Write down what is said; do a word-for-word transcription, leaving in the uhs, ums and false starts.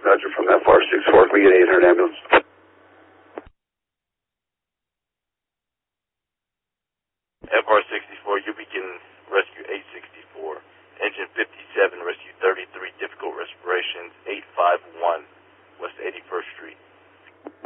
Roger, from F R sixty-four, can we get eight hundred ambulance? F R sixty-four, you begin